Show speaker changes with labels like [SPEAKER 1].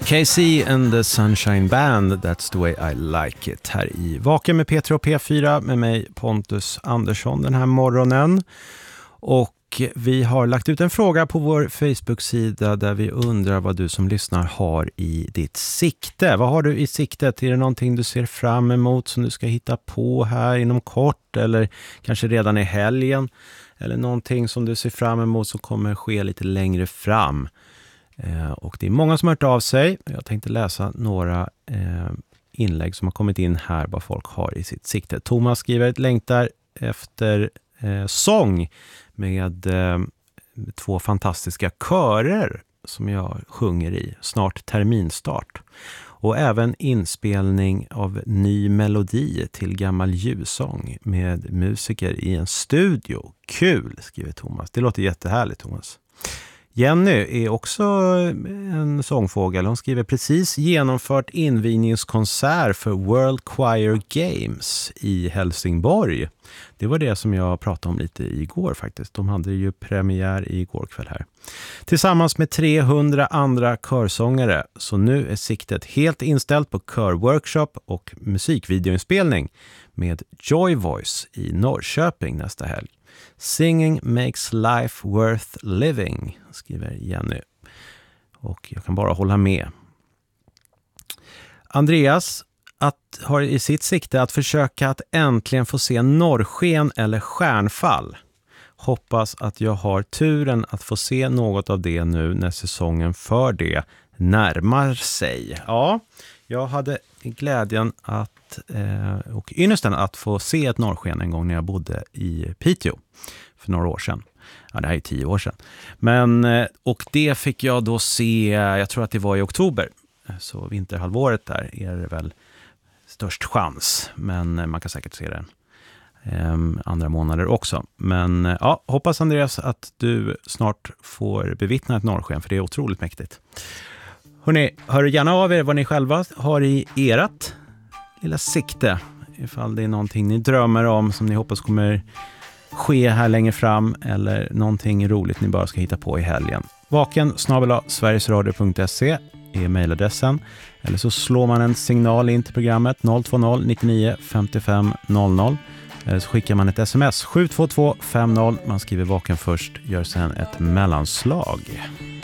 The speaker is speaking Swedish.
[SPEAKER 1] KC and the Sunshine Band, That's the way I like it. Här i Vaken med P3 och P4 med mig Pontus Andersson den här morgonen. Och vi har lagt ut en fråga på vår Facebook-sida där vi undrar vad du som lyssnar har i ditt sikte. Vad har du i siktet? Är det någonting du ser fram emot som du ska hitta på här inom kort eller kanske redan i helgen? Eller någonting som du ser fram emot som kommer ske lite längre fram? Och det är många som har hört av sig. Jag tänkte läsa några inlägg som har kommit in här vad folk har i sitt sikte. Thomas skriver ett längtar efter sång med 2 fantastiska körer som jag sjunger i. Snart terminstart. Och även inspelning av ny melodi till gammal julsång med musiker i en studio. Kul, skriver Thomas. Det låter jättehärligt, Thomas. Jenny är också en sångfågel. Hon skriver precis genomfört invigningskonsert för World Choir Games i Helsingborg. Det var det som jag pratade om lite igår faktiskt. De hade ju premiär igår kväll här. Tillsammans med 300 andra körsångare. Så nu är siktet helt inställt på körworkshop och musikvideoinspelning med Joy Voice i Norrköping nästa helg. Singing makes life worth living, skriver Jenny. Och jag kan bara hålla med. Andreas har i sitt sikte att försöka att äntligen få se norrsken eller stjärnfall. Hoppas att jag har turen att få se något av det nu när säsongen för det närmar sig. Ja, jag hade glädjen och ynnesten att få se ett norrsken en gång när jag bodde i Piteå för några år sedan. Ja, det här är 10 år sedan. Och det fick jag då se, jag tror att det var i oktober. Så vinterhalvåret där är det väl störst chans. Men man kan säkert se den andra månader också. Men ja, hoppas Andreas att du snart får bevittna ett norrsken för det är otroligt mäktigt. Hörrni, hör gärna av er vad ni själva har i ert lilla sikte. Ifall det är någonting ni drömmer om som ni hoppas kommer ske här längre fram. Eller någonting roligt ni bara ska hitta på i helgen. vaken@sverigesradio.se är mejladressen. Eller så slår man en signal in till programmet 020 99 55 00. Eller så skickar man ett sms 722 50. Man skriver vaken först, gör sen ett mellanslag.